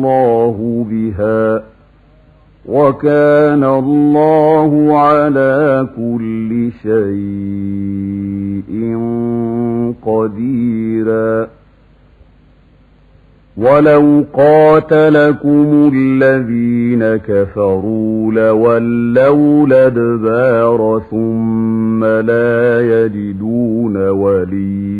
الله بها وكان الله على كل شيء قديرا ولو قاتلكم الذين كفروا لولوا الأدبار ثم لا يجدون وليا